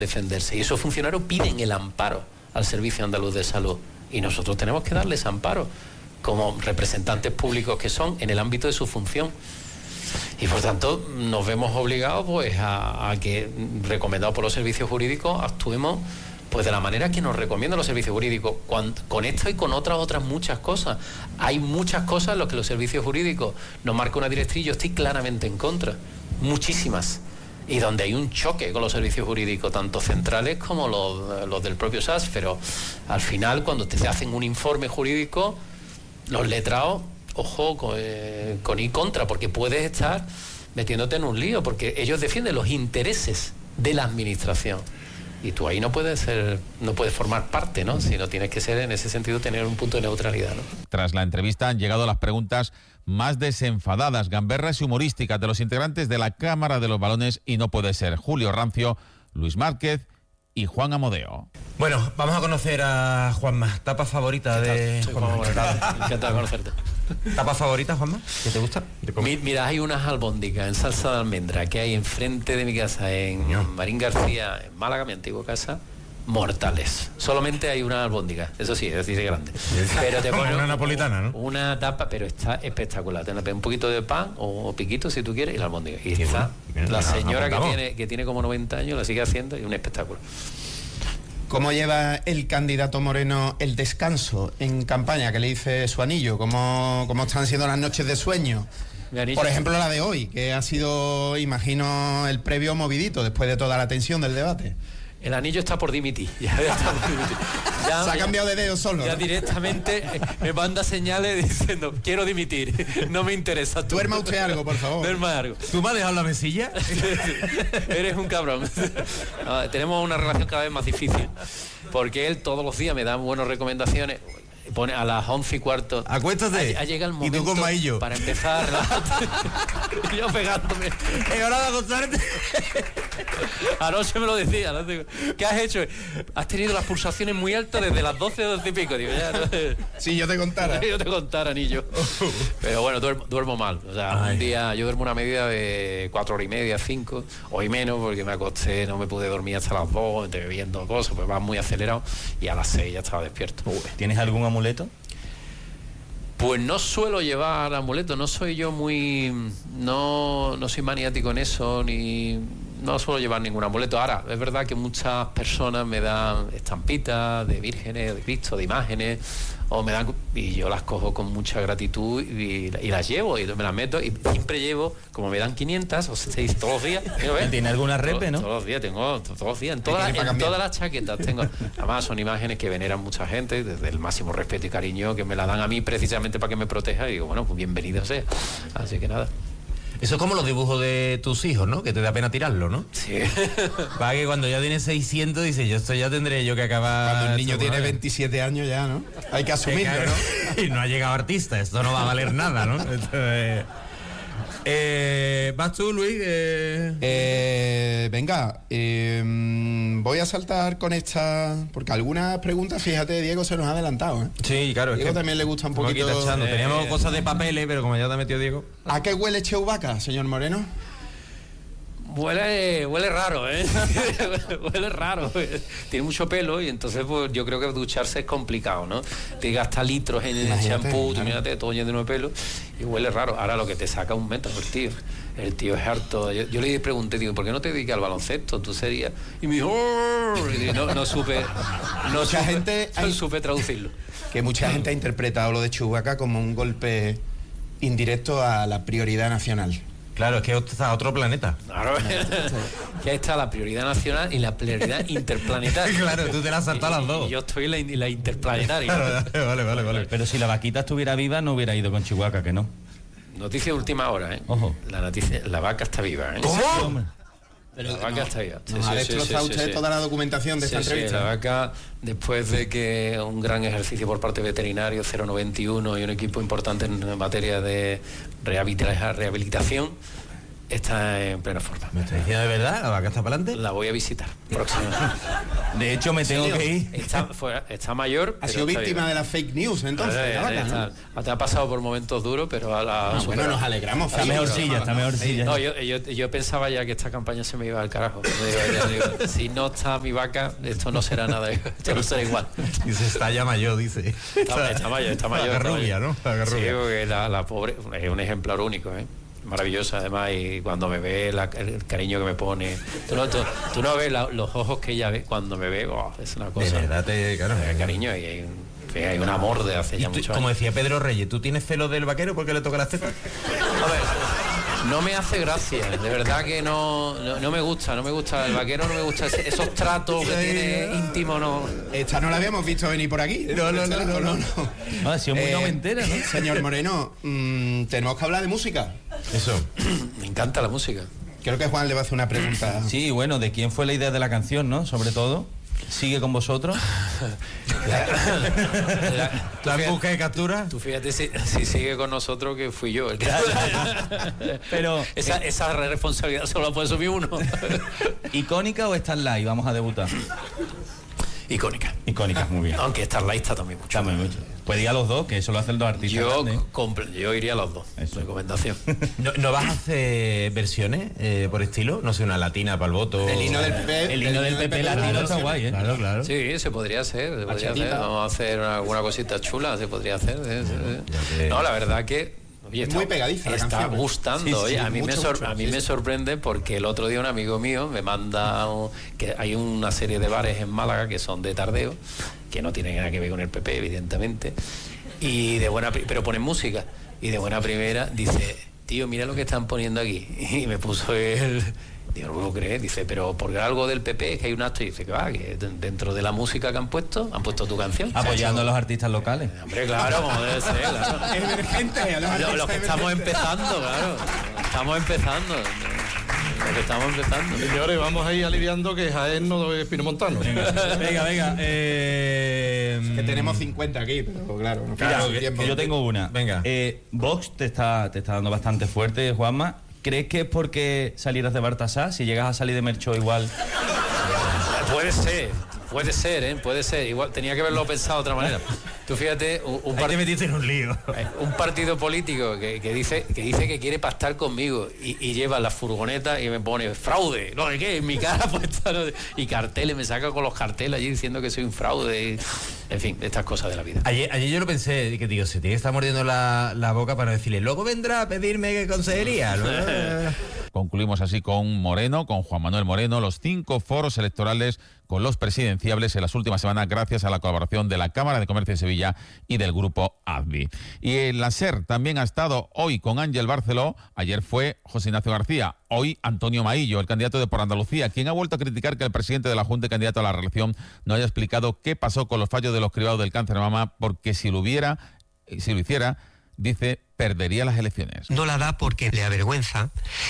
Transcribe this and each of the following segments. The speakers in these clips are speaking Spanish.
defenderse. Y esos funcionarios piden el amparo al Servicio Andaluz de Salud. Y nosotros tenemos que darles amparo como representantes públicos que son en el ámbito de su función. Y por tanto nos vemos obligados pues a que, recomendados por los servicios jurídicos, actuemos pues de la manera que nos recomiendan los servicios jurídicos, con esto y con otras muchas cosas. Hay muchas cosas en las que los servicios jurídicos nos marcan una directriz, yo estoy claramente en contra, muchísimas, y donde hay un choque con los servicios jurídicos, tanto centrales como los del propio SAS, pero al final cuando te hacen un informe jurídico, los letrados, ojo con ir contra, porque puedes estar metiéndote en un lío, porque ellos defienden los intereses de la administración. Y tú ahí no puedes formar parte, ¿no? Sino tienes que ser, en ese sentido, tener un punto de neutralidad, ¿no? Tras la entrevista han llegado las preguntas más desenfadadas, gamberras y humorísticas de los integrantes de la Cámara de los Balones y no puede ser. Julio Rancio, Luis Márquez y Juan Amodeo. Bueno, vamos a conocer a Juanma. ¿Tapa favorita de Juanma? Encantado de conocerte. ¿Tapa favorita, Juanma? ¿Qué te gusta? Mira, hay unas albóndigas en salsa de almendra que hay enfrente de mi casa, en Marín García, en Málaga, mi antigua casa, mortales. Solamente hay una albóndiga, eso sí, es decir, grande. Pero te pones una napolitana, ¿no? Una tapa, pero está espectacular. Te un poquito de pan o piquito si tú quieres y la albóndiga. Y está la señora que tiene como 90 años, la sigue haciendo y un espectáculo. ¿Cómo lleva el candidato Moreno el descanso en campaña? ¿Qué le dice su anillo? ¿Cómo están siendo las noches de sueño? Por ejemplo, la de hoy, que ha sido, imagino, el previo movidito después de toda la tensión del debate. El anillo está por dimitir. Ya está por dimitir. Se ha cambiado de dedo solo. Ya, ¿no? Directamente me manda señales diciendo, quiero dimitir, no me interesa. Duerma usted algo, por favor. Duerma algo. ¿Tú me has dejado la mesilla? Eres un cabrón. No, tenemos una relación cada vez más difícil, porque él todos los días me da buenas recomendaciones. Pone a las 11:15. Acuéstate. Ha llegado el momento. Y tú con Maillo. Para empezar. Yo pegándome. Es hora de acostarte. Anoche me lo decía, ¿no? ¿Qué has hecho? Has tenido las pulsaciones muy altas desde las 12 y pico. Digo, ya, ¿no? Si yo te contara. Yo te contara, anillo. Pero bueno, duermo mal. O sea, un día yo duermo una media de 4 horas y media, 5, hoy menos, porque me acosté, no me pude dormir hasta las 2, bebiendo cosas, pues vas muy acelerado, y a las 6 ya estaba despierto. ¿Tienes algún amuleto? Pues no suelo llevar amuletos, no soy yo no soy maniático en eso, ni no suelo llevar ningún amuleto. Ahora, es verdad que muchas personas me dan estampitas de vírgenes, de Cristo, de imágenes, o me dan, y yo las cojo con mucha gratitud y las llevo y me las meto, y siempre llevo, como me dan 500 o 6 todos los días. ¿Tiene alguna repe, no? Todos los días, tengo todos los días, en todas las chaquetas tengo. Además son imágenes que veneran mucha gente, desde el máximo respeto y cariño, que me la dan a mí precisamente para que me proteja, y digo, bueno, pues bienvenido sea. Así que nada. Eso es como los dibujos de tus hijos, ¿no? Que te da pena tirarlo, ¿no? Sí. Para que cuando ya tienes 600, dices, esto ya tendré yo que acabar... Cuando el niño tiene 27 años ya, ¿no? Hay que asumirlo, ¿no? Y no ha llegado artista, esto no va a valer nada, ¿no? Entonces, ¿vas tú, Luis? Venga, voy a saltar con esta, porque algunas preguntas, fíjate, Diego se nos ha adelantado, ¿eh? Sí, claro. Diego también le gusta un poquito... Teníamos cosas de papeles, pero como ya te ha metido Diego... ¿A qué huele Chewbacca, señor Moreno? Huele raro, ¿eh? Huele raro. Tiene mucho pelo y entonces pues yo creo que ducharse es complicado, ¿no? Te gasta litros en el champú, imagínate, todo lleno de pelo, y huele raro. Ahora lo que te saca un metro el tío. El tío es harto. Yo le pregunté, digo, ¿por qué no te dedicas al baloncesto? Tú serías... Y me dijo... Y no supe traducirlo. Que mucha gente ha interpretado lo de Chewbacca como un golpe indirecto a la prioridad nacional. Claro, es que está a otro planeta. Claro, que está la prioridad nacional y la prioridad interplanetaria. Claro, tú te la has saltado las dos. Y yo estoy en la interplanetaria. Claro, vale. Pero si la vaquita estuviera viva, no hubiera ido con Chihuahua, que no. Noticia de última hora, ¿eh? Ojo. La vaca está viva, ¿eh? ¿Cómo? La vaca está viva. Nos ha destrozado usted toda la documentación de esta entrevista. La vaca, después de que un gran ejercicio por parte de veterinario 091 y un equipo importante en materia de rehabilitación, está en plena forma. ¿Me estás diciendo de verdad? ¿La vaca está para adelante? La voy a visitar próxima. De hecho, me tengo que ir. Está mayor. Ha sido víctima de las fake news, entonces. La vaca, ¿no? Te ha pasado por momentos duros, pero a la... Bueno, nos alegramos. Está mejorcilla. No, yo pensaba ya que esta campaña se me iba al carajo. Digo, si no está mi vaca, esto no será nada, esto no será igual. Dice, está ya mayor, dice. Está mayor. La rubia, ¿no? Sí, porque la pobre es un ejemplar único, maravillosa además, y cuando me ve el cariño que me pone, tú no ves los ojos que ella ve cuando me ve, es una cosa de verdad, claro, cariño, y hay un amor de hace ya mucho años. Como decía Pedro Reyes, ¿tú tienes celos del vaquero porque le toca las tetas? A ver, no me hace gracia, de verdad que no me gusta el vaquero, no me gusta esos tratos que tiene íntimo, no. Esta no la habíamos visto venir por aquí. No. Ha sido muy noventera, ¿no? Señor Moreno, tenemos que hablar de música. Eso. Me encanta la música. Creo que Juan le va a hacer una pregunta. Sí, bueno, ¿de quién fue la idea de la canción, no? Sobre todo. ¿Sigue con vosotros? ¿La busca de captura? Tú fíjate si sigue con nosotros, que fui yo. Pero esa responsabilidad solo la puede asumir uno. ¿Icónica o Starlight? Vamos a debutar. Icónica, muy bien. Aunque Starlight está también mucho. Pues diga los dos, que eso lo hacen los artistas. Yo iría a los dos. Eso. Recomendación. ¿No vas a hacer versiones por estilo? No sé, una latina para el voto. El hino del PP. El hino del PP latino está guay, ¿eh? Claro. Sí, se podría hacer. Vamos a hacer alguna cosita chula, se podría hacer. No, la verdad que... Oye, muy pegadiza la está canción. Gustando. Sí, a mí me sorprende porque el otro día un amigo mío me manda que hay una serie de bares en Málaga que son de tardeo, que no tienen nada que ver con el PP, evidentemente, pero ponen música, y de buena primera dice, tío, mira lo que están poniendo aquí, y me puso él. Digo, no lo crees, dice, pero por algo del PP, que hay un acto, y dice que va, que dentro de la música que han puesto tu canción. Apoyando a los artistas locales. Hombre, claro, como debe ser, claro. Emergente, Lo que estamos empezando, claro. Estamos empezando. Señores, vamos a ir aliviando que Jaén no es pinomontano. Venga. Que tenemos 50 aquí, pero claro. Que yo tengo una. Venga. Vox te está dando bastante fuerte, Juanma. ¿Crees que es porque salieras de Baltasar? Si llegas a salir de Mercho igual... Puede ser. Igual tenía que haberlo pensado de otra manera. Tú fíjate, Ahí te metiste en un lío. Un partido político que dice que quiere pactar conmigo y lleva la furgoneta y me pone fraude, no sé qué, en mi cara puesta, y carteles, me saca con los carteles allí diciendo que soy un fraude. En fin, estas cosas de la vida. Ayer yo lo pensé, que digo, se tiene que estar mordiendo la boca para decirle, luego vendrá a pedirme consejería. Concluimos así con Moreno, con Juan Manuel Moreno, los 5 foros electorales con los presidenciables en las últimas semanas, gracias a la colaboración de la Cámara de Comercio de Sevilla y del Grupo ADVI. Y en la SER también ha estado hoy con Ángel Barceló, ayer fue José Ignacio García, hoy Antonio Maillo, el candidato de Por Andalucía, quien ha vuelto a criticar que el presidente de la Junta y candidato a la reelección no haya explicado qué pasó con los fallos de los cribados del cáncer de mama, porque si lo hiciera, dice, perdería las elecciones. No la da porque le avergüenza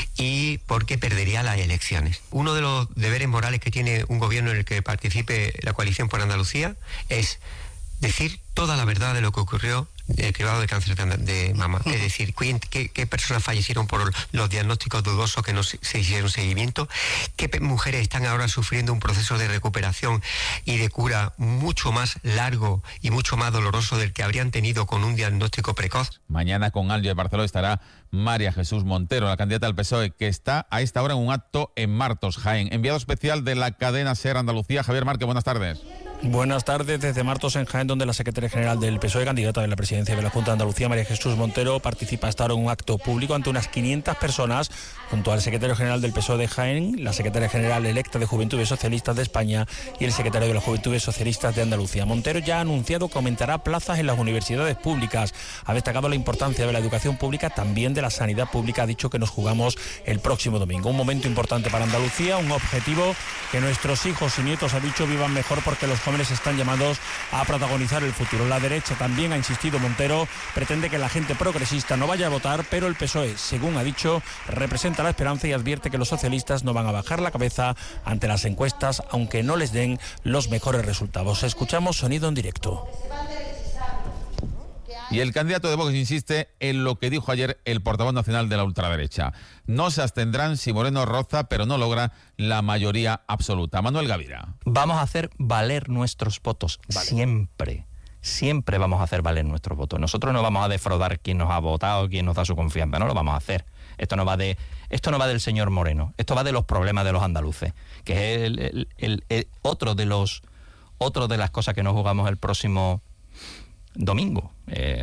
y porque perdería las elecciones. Uno de los deberes morales que tiene un gobierno en el que participe la coalición por Andalucía es decir toda la verdad de lo que ocurrió el cribado de cáncer de mama. Es decir, qué personas fallecieron por los diagnósticos dudosos que no se hicieron seguimiento, qué mujeres están ahora sufriendo un proceso de recuperación y de cura mucho más largo y mucho más doloroso del que habrían tenido con un diagnóstico precoz. Mañana con Ángel Barceló estará María Jesús Montero, la candidata del PSOE, que está a esta hora en un acto en Martos, Jaén. Enviado especial de la cadena SER Andalucía, Javier Márquez, buenas tardes. Buenas tardes desde Martos en Jaén, donde la secretaria general del PSOE, candidata de la presidencia de la Junta de Andalucía, María Jesús Montero, participa hasta ahora en un acto público ante unas 500 personas, junto al secretario general del PSOE de Jaén, la secretaria general electa de Juventudes Socialistas de España y el secretario de las Juventudes Socialistas de Andalucía. Montero ya ha anunciado que aumentará plazas en las universidades públicas. Ha destacado la importancia de la educación pública, también de la sanidad pública. Ha dicho que nos jugamos el próximo domingo. Un momento importante para Andalucía, un objetivo que nuestros hijos y nietos, ha dicho, vivan mejor, porque los jóvenes están llamados a protagonizar el futuro. La derecha también, ha insistido Montero, pretende que la gente progresista no vaya a votar, pero el PSOE, según ha dicho, representa la esperanza y advierte que los socialistas no van a bajar la cabeza ante las encuestas, aunque no les den los mejores resultados. Escuchamos sonido en directo. Y el candidato de Vox insiste en lo que dijo ayer el portavoz nacional de la ultraderecha. No se abstendrán si Moreno roza, pero no logra la mayoría absoluta. Manuel Gavira. Vamos a hacer valer nuestros votos, siempre. Siempre vamos a hacer valer nuestros votos. Nosotros no vamos a defraudar quién nos ha votado, quién nos da su confianza, no lo vamos a hacer. Esto no va del señor Moreno, esto va de los problemas de los andaluces, que es otro de las cosas que nos jugamos el próximo domingo.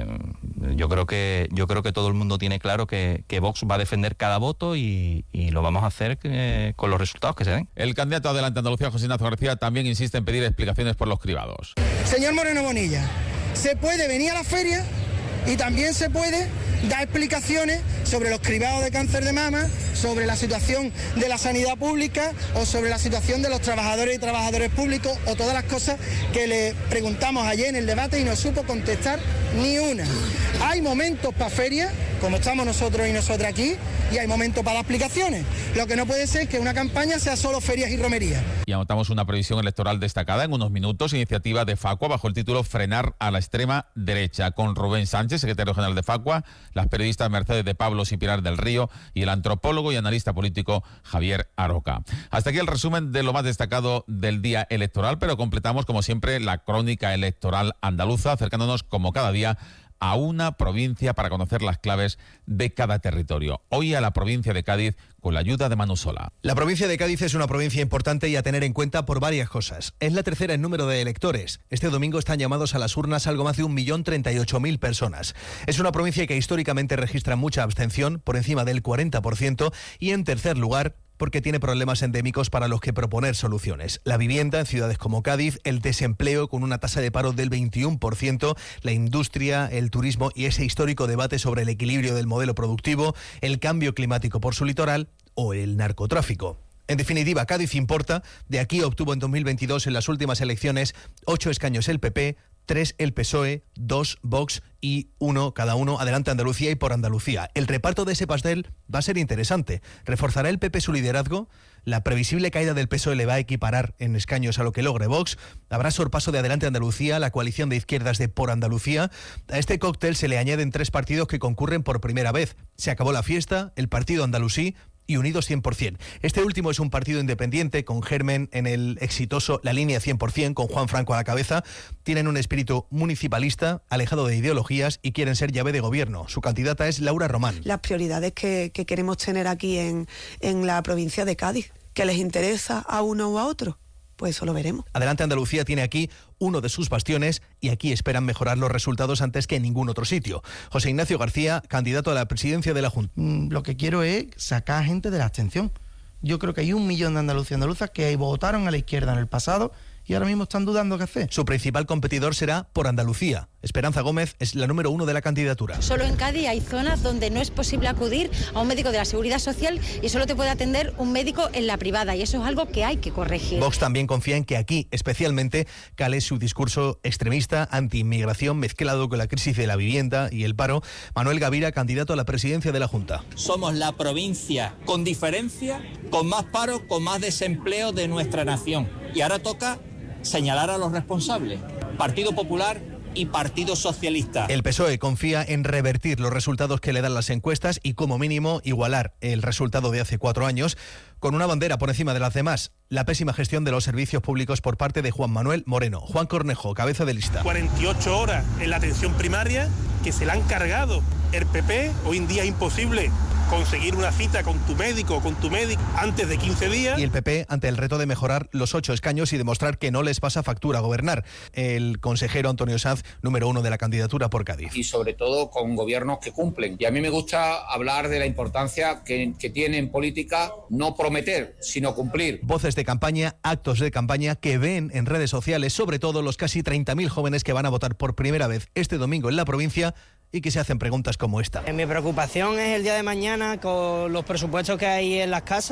Yo creo que todo el mundo tiene claro que Vox va a defender cada voto y lo vamos a hacer con los resultados que se den. El candidato Adelante Andalucía, José Ignacio García, también insiste en pedir explicaciones por los cribados. Señor Moreno Bonilla, se puede venir a la feria y también se puede dar explicaciones sobre los cribados de cáncer de mama, sobre la situación de la sanidad pública o sobre la situación de los trabajadores y trabajadores públicos o todas las cosas que le preguntamos ayer en el debate y no supo contestar ni una. Hay momentos para ferias, como estamos nosotros y nosotras aquí, y hay momentos para las explicaciones. Lo que no puede ser es que una campaña sea solo ferias y romerías. Y anotamos una previsión electoral destacada en unos minutos, iniciativa de Facua bajo el título Frenar a la extrema derecha, con Rubén Sánchez, secretario general de Facua, las periodistas Mercedes de Pablos y Pilar del Río y el antropólogo y analista político Javier Aroca. Hasta aquí el resumen de lo más destacado del día electoral, pero completamos como siempre la crónica electoral andaluza, acercándonos como cada día a una provincia para conocer las claves de cada territorio. Hoy a la provincia de Cádiz con la ayuda de Manu Sola. La provincia de Cádiz es una provincia importante y a tener en cuenta por varias cosas. Es la tercera en número de electores. Este domingo están llamados a las urnas algo más de 1.038.000 personas. Es una provincia que históricamente registra mucha abstención, por encima del 40%, y en tercer lugar, porque tiene problemas endémicos para los que proponer soluciones. La vivienda en ciudades como Cádiz, el desempleo con una tasa de paro del 21%, la industria, el turismo y ese histórico debate sobre el equilibrio del modelo productivo, el cambio climático por su litoral o el narcotráfico. En definitiva, Cádiz importa. De aquí obtuvo en 2022 en las últimas elecciones 8 escaños el PP, 3 el PSOE, 2 Vox y 1 cada uno Adelante Andalucía y Por Andalucía. El reparto de ese pastel va a ser interesante. ¿Reforzará el PP su liderazgo? ¿La previsible caída del PSOE le va a equiparar en escaños a lo que logre Vox? ¿Habrá sorpaso de Adelante Andalucía, la coalición de izquierdas de Por Andalucía? A este cóctel se le añaden 3 partidos que concurren por primera vez. Se acabó la fiesta, el Partido Andalusí y Unidos 100%. Este último es un partido independiente con germen en el exitoso La Línea 100%, con Juan Franco a la cabeza. Tienen un espíritu municipalista, alejado de ideologías y quieren ser llave de gobierno. Su candidata es Laura Román. Las prioridades que queremos tener aquí en la provincia de Cádiz, ¿que les interesa a uno o a otro? Pues eso lo veremos. Adelante Andalucía tiene aquí uno de sus bastiones y aquí esperan mejorar los resultados antes que en ningún otro sitio. José Ignacio García, candidato a la presidencia de la Junta. Lo que quiero es sacar a gente de la abstención. Yo creo que hay 1 millón de andaluces y andaluzas que votaron a la izquierda en el pasado y ahora mismo están dudando qué hacer. Su principal competidor será Por Andalucía. Esperanza Gómez es la número 1 de la candidatura. Solo en Cádiz hay zonas donde no es posible acudir a un médico de la Seguridad Social y solo te puede atender un médico en la privada, y eso es algo que hay que corregir. Vox también confía en que aquí, especialmente, cale su discurso extremista, anti-inmigración, mezclado con la crisis de la vivienda y el paro. Manuel Gavira, candidato a la presidencia de la Junta. Somos la provincia, con diferencia, con más paro, con más desempleo de nuestra nación. Y ahora toca señalar a los responsables. Partido Popular y Partido Socialista. El PSOE confía en revertir los resultados que le dan las encuestas y como mínimo igualar el resultado de hace 4 años, con una bandera por encima de las demás: la pésima gestión de los servicios públicos por parte de Juan Manuel Moreno. Juan Cornejo, cabeza de lista. 48 horas en la atención primaria que se la han cargado el PP. Hoy en día es imposible conseguir una cita con tu médico o con tu médico antes de 15 días. Y el PP ante el reto de mejorar los 8 escaños y demostrar que no les pasa factura gobernar. El consejero Antonio Sanz, número 1 de la candidatura por Cádiz. Y sobre todo con gobiernos que cumplen. Y a mí me gusta hablar de la importancia que tiene en política no prometer, sino cumplir. Voces de campaña, actos de campaña que ven en redes sociales, sobre todo los casi 30.000 jóvenes que van a votar por primera vez este domingo en la provincia y que se hacen preguntas como esta. Mi preocupación es el día de mañana con los presupuestos que hay en las casas,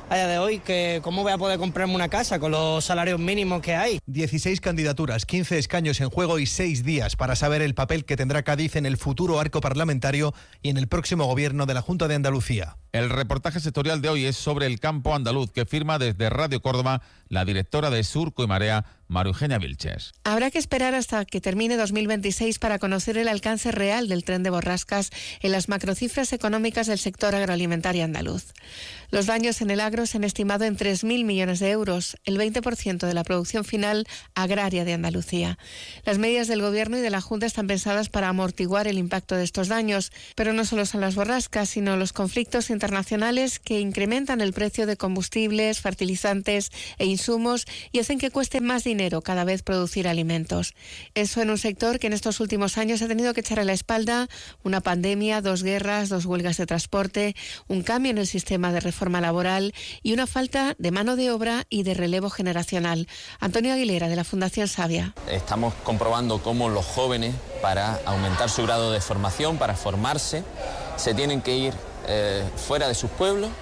a día de hoy, que cómo voy a poder comprarme una casa con los salarios mínimos que hay. 16 candidaturas, 15 escaños en juego y 6 días para saber el papel que tendrá Cádiz en el futuro arco parlamentario y en el próximo gobierno de la Junta de Andalucía. El reportaje sectorial de hoy es sobre el campo andaluz, que firma desde Radio Córdoba la directora de Surco y Marea, María Eugenia Vilches. Habrá que esperar hasta que termine 2026 para conocer el alcance real del tren de borrascas en las macrocifras económicas del sector agroalimentario andaluz. Los daños en el agro se han estimado en 3.000 millones de euros, el 20% de la producción final agraria de Andalucía. Las medidas del Gobierno y de la Junta están pensadas para amortiguar el impacto de estos daños, pero no solo son las borrascas, sino los conflictos internacionales que incrementan el precio de combustibles, fertilizantes e insumos y hacen que cueste más dinero cada vez producir alimentos. Eso en un sector que en estos últimos años ha tenido que echar a la espalda una pandemia, 2 guerras, 2 huelgas de transporte, un cambio en el sistema de reforma laboral y una falta de mano de obra y de relevo generacional. Antonio Aguilera, de la Fundación Savia. Estamos comprobando cómo los jóvenes, para aumentar su grado de formación, para formarse, se tienen que ir fuera de sus pueblos,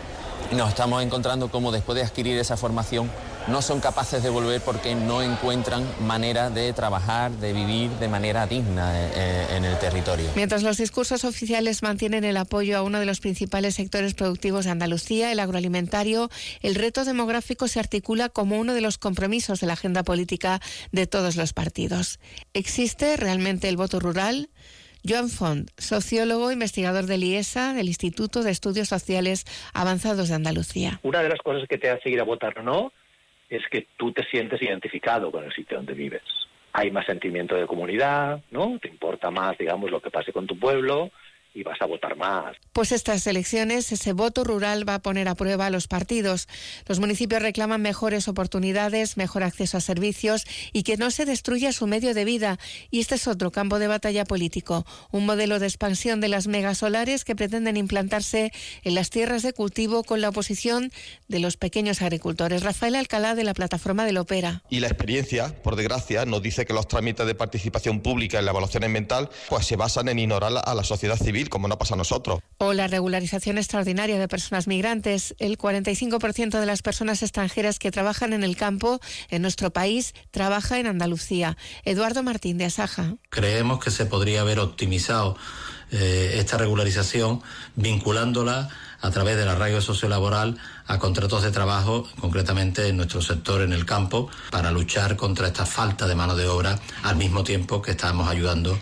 y nos estamos encontrando cómo después de adquirir esa formación no son capaces de volver porque no encuentran manera de trabajar, de vivir de manera digna en el territorio. Mientras los discursos oficiales mantienen el apoyo a uno de los principales sectores productivos de Andalucía, el agroalimentario, el reto demográfico se articula como uno de los compromisos de la agenda política de todos los partidos. ¿Existe realmente el voto rural? Joan Font, sociólogo, investigador del IESA, del Instituto de Estudios Sociales Avanzados de Andalucía. Una de las cosas que te hace ir a votar o no es que tú te sientes identificado con el sitio donde vives. Hay más sentimiento de comunidad, ¿no? Te importa más, digamos, lo que pase con tu pueblo y vas a votar más. Pues estas elecciones, ese voto rural va a poner a prueba a los partidos. Los municipios reclaman mejores oportunidades, mejor acceso a servicios y que no se destruya su medio de vida. Y este es otro campo de batalla político, un modelo de expansión de las megasolares que pretenden implantarse en las tierras de cultivo con la oposición de los pequeños agricultores. Rafael Alcalá, de la plataforma del Opera. Y la experiencia, por desgracia, nos dice que los trámites de participación pública en la evaluación ambiental pues se basan en ignorar a la sociedad civil, como no pasa a nosotros. O la regularización extraordinaria de personas migrantes. El 45% de las personas extranjeras que trabajan en el campo en nuestro país trabaja en Andalucía. Eduardo Martín, de Asaja. Creemos que se podría haber optimizado esta regularización vinculándola a través del arraigo sociolaboral a contratos de trabajo, concretamente en nuestro sector en el campo, para luchar contra esta falta de mano de obra, al mismo tiempo que estamos ayudando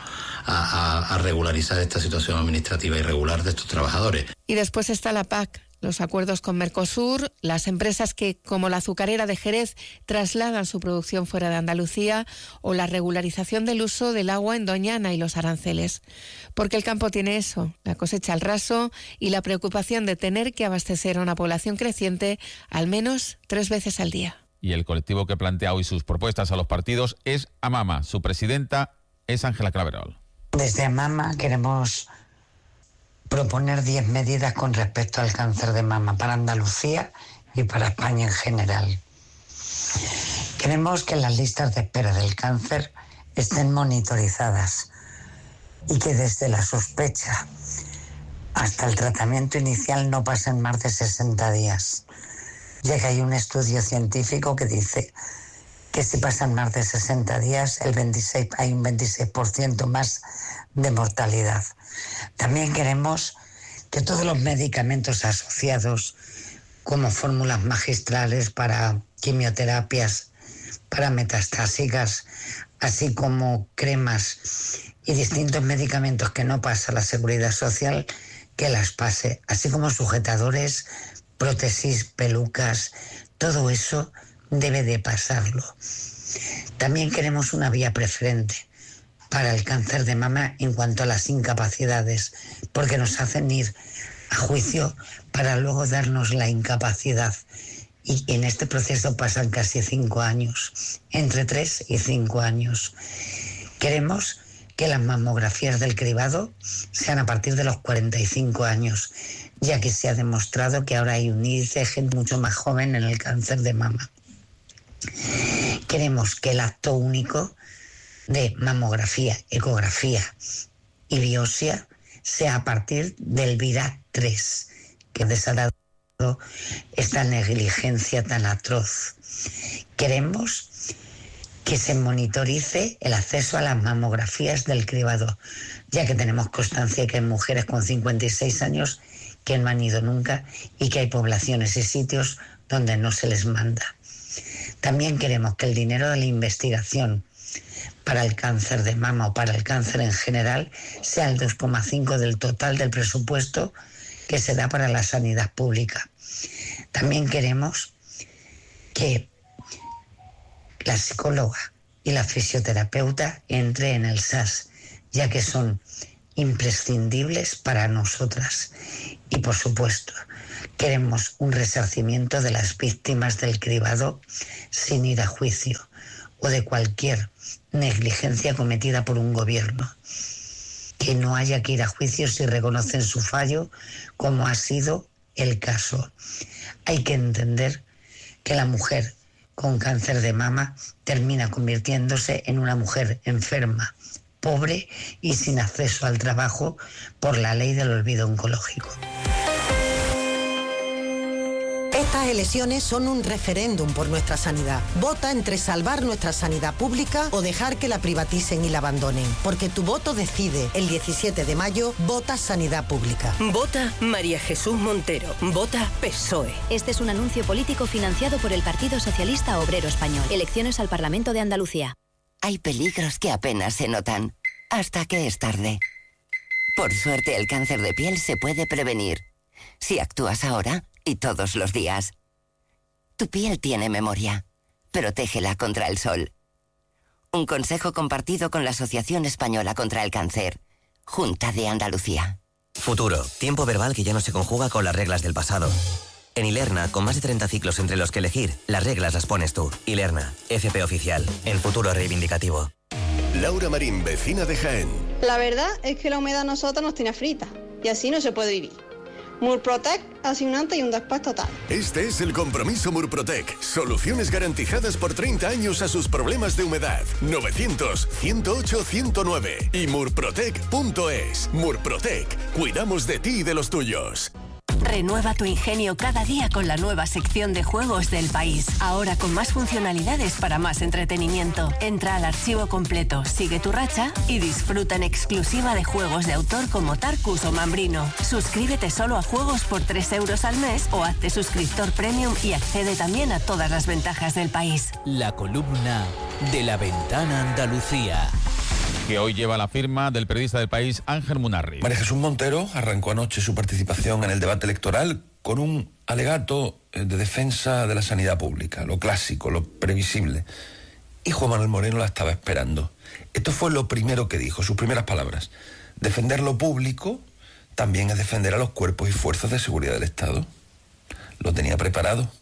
a regularizar esta situación administrativa irregular de estos trabajadores. Y después está la PAC, los acuerdos con Mercosur, las empresas que, como la azucarera de Jerez, trasladan su producción fuera de Andalucía, o la regularización del uso del agua en Doñana y los aranceles. Porque el campo tiene eso, la cosecha al raso y la preocupación de tener que abastecer a una población creciente al menos 3 veces al día. Y el colectivo que plantea hoy sus propuestas a los partidos es AMAMA. Su presidenta es Ángela Claverol. Desde AMAMA queremos proponer 10 medidas con respecto al cáncer de mama para Andalucía y para España en general. Queremos que las listas de espera del cáncer estén monitorizadas y que desde la sospecha hasta el tratamiento inicial no pasen más de 60 días, ya que hay un estudio científico que dice que si pasan más de 60 días hay un 26% más de mortalidad. También queremos que todos los medicamentos asociados, como fórmulas magistrales para quimioterapias, para metastásicas, así como cremas y distintos medicamentos que no pasa la Seguridad Social, que las pase, así como sujetadores, prótesis, pelucas, todo eso debe de pasarlo. También queremos una vía preferente para el cáncer de mama en cuanto a las incapacidades, porque nos hacen ir a juicio para luego darnos la incapacidad. Y en este proceso pasan casi 5 años, entre 3 y 5 años. Queremos que las mamografías del cribado sean a partir de los 45 años, ya que se ha demostrado que ahora hay un índice de gente mucho más joven en el cáncer de mama. Queremos que el acto único de mamografía, ecografía y biopsia sea a partir del VIRA 3, que es de esta negligencia tan atroz. Queremos que se monitorice el acceso a las mamografías del cribado, ya que tenemos constancia que hay mujeres con 56 años que no han ido nunca y que hay poblaciones y sitios donde no se les manda. También queremos que el dinero de la investigación para el cáncer de mama o para el cáncer en general sea el 2,5% del total del presupuesto que se da para la sanidad pública. También queremos que la psicóloga y la fisioterapeuta entre en el SAS, ya que son imprescindibles para nosotras. Y por supuesto, queremos un resarcimiento de las víctimas del cribado sin ir a juicio o de cualquier negligencia cometida por un gobierno. Que no haya que ir a juicio si reconocen su fallo, como ha sido el caso. Hay que entender que la mujer con cáncer de mama termina convirtiéndose en una mujer enferma, pobre y sin acceso al trabajo por la ley del olvido oncológico. Estas elecciones son un referéndum por nuestra sanidad. Vota entre salvar nuestra sanidad pública o dejar que la privaticen y la abandonen. Porque tu voto decide. El 17 de mayo, vota sanidad pública. Vota María Jesús Montero. Vota PSOE. Este es un anuncio político financiado por el Partido Socialista Obrero Español. Elecciones al Parlamento de Andalucía. Hay peligros que apenas se notan, hasta que es tarde. Por suerte, el cáncer de piel se puede prevenir. Si actúas ahora y todos los días. Tu piel tiene memoria. Protégela contra el sol. Un consejo compartido con la Asociación Española contra el Cáncer. Junta de Andalucía. Futuro. Tiempo verbal que ya no se conjuga con las reglas del pasado. En Ilerna, con más de 30 ciclos entre los que elegir, las reglas las pones tú. Ilerna, FP oficial. El futuro reivindicativo. Laura Marín, vecina de Jaén. La verdad es que la humedad a nosotros nos tiene frita. Y así no se puede vivir. Murprotec hace un antes y un después total. Este es el compromiso Murprotec. Soluciones garantizadas por 30 años a sus problemas de humedad. 900-108-109 y murprotec.es. Murprotec. Cuidamos de ti y de los tuyos. Renueva tu ingenio cada día con la nueva sección de juegos del país. Ahora con más funcionalidades para más entretenimiento. Entra al archivo completo, sigue tu racha y disfruta en exclusiva de juegos de autor como Tarkus o Mambrino. Suscríbete solo a juegos por 3 euros al mes o hazte suscriptor premium y accede también a todas las ventajas del país. La columna de La Ventana Andalucía, que hoy lleva la firma del periodista del País, Ángel Munarriz. María Jesús Montero arrancó anoche su participación en el debate electoral con un alegato de defensa de la sanidad pública, lo clásico, lo previsible. Y Juan Manuel Moreno la estaba esperando. Esto fue lo primero que dijo, sus primeras palabras. Defender lo público también es defender a los cuerpos y fuerzas de seguridad del Estado. Lo tenía preparado.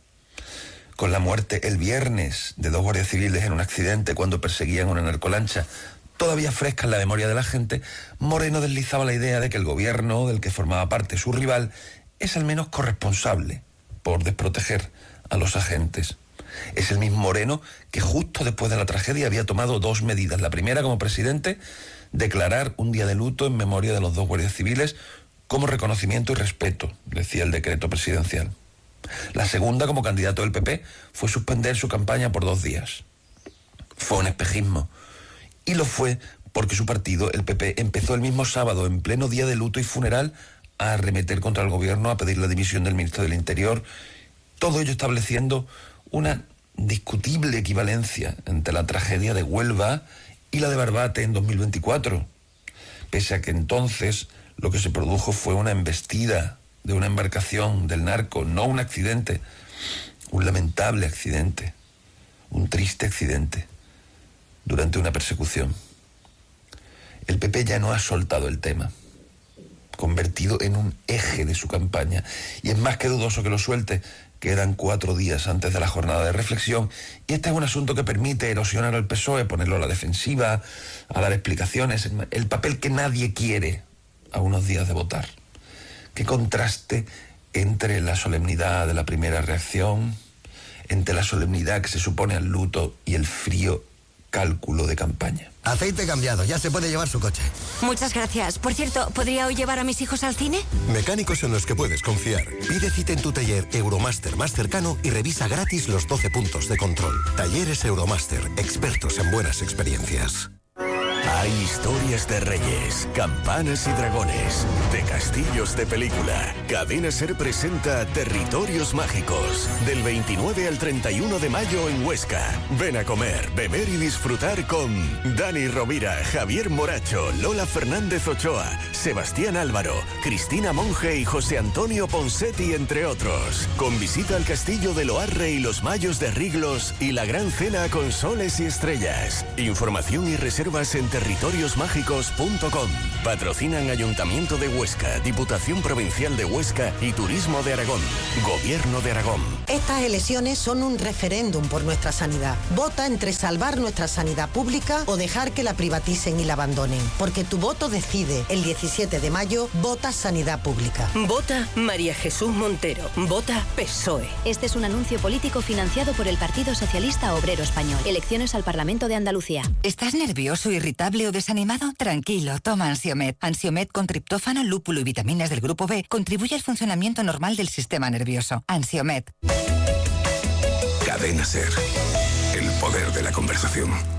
Con la muerte el viernes de 2 guardias civiles en un accidente cuando perseguían una narcolancha, todavía fresca en la memoria de la gente, Moreno deslizaba la idea de que el gobierno del que formaba parte su rival es al menos corresponsable por desproteger a los agentes. Es el mismo Moreno que justo después de la tragedia había tomado 2 medidas. La primera, como presidente, declarar un día de luto en memoria de los 2 guardias civiles como reconocimiento y respeto, decía el decreto presidencial. La segunda, como candidato del PP, fue suspender su campaña por 2 días. Fue un espejismo. Y lo fue porque su partido, el PP, empezó el mismo sábado, en pleno día de luto y funeral, a arremeter contra el gobierno, a pedir la dimisión del ministro del Interior. Todo ello estableciendo una discutible equivalencia entre la tragedia de Huelva y la de Barbate en 2024. Pese a que entonces lo que se produjo fue una embestida de una embarcación del narco, no un accidente, un lamentable accidente, un triste accidente durante una persecución. El PP ya no ha soltado el tema, convertido en un eje de su campaña, y es más que dudoso que lo suelte. Quedan 4 días antes de la jornada de reflexión, y este es un asunto que permite erosionar al PSOE, ponerlo a la defensiva, a dar explicaciones, el papel que nadie quiere a unos días de votar. Qué contraste entre la solemnidad de la primera reacción, entre la solemnidad que se supone al luto y el frío cálculo de campaña. Aceite cambiado, ya se puede llevar su coche. Muchas gracias. Por cierto, ¿podría hoy llevar a mis hijos al cine? Mecánicos en los que puedes confiar. Pide cita en tu taller Euromaster más cercano y revisa gratis los 12 puntos de control. Talleres Euromaster, expertos en buenas experiencias. Hay historias de reyes, campanas y dragones, de castillos de película. Cadena SER presenta Territorios Mágicos, del 29 al 31 de mayo en Huesca. Ven a comer, beber y disfrutar con Dani Rovira, Javier Moracho, Lola Fernández Ochoa, Sebastián Álvaro, Cristina Monge y José Antonio Ponsetti, entre otros. Con visita al castillo de Loarre y los Mayos de Riglos y la gran cena con soles y estrellas. Información y reservas en territoriosmágicos.com. Patrocinan Ayuntamiento de Huesca, Diputación Provincial de Huesca y Turismo de Aragón. Gobierno de Aragón. Estas elecciones son un referéndum por nuestra sanidad. Vota entre salvar nuestra sanidad pública o dejar que la privaticen y la abandonen. Porque tu voto decide. El 17 de mayo, vota Sanidad Pública. Vota María Jesús Montero. Vota PSOE. Este es un anuncio político financiado por el Partido Socialista Obrero Español. Elecciones al Parlamento de Andalucía. ¿Estás nervioso, irritable o desanimado? Tranquilo, toma Ansiomed. Ansiomed con triptófano, lúpulo y vitaminas del grupo B contribuye al funcionamiento normal del sistema nervioso. Ansiomed. Cadena SER. El poder de la conversación.